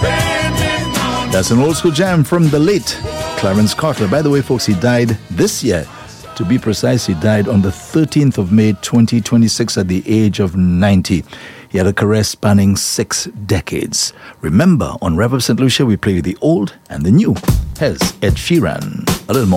That's an old school jam from the late Clarence Carter. By the way, folks, he died this year. To be precise, he died on the 13th of May, 2026 at the age of 90. He had a career spanning 6 decades. Remember, on Rev of St. Lucia, we play the old and the new. Here's Ed Sheeran. A little more.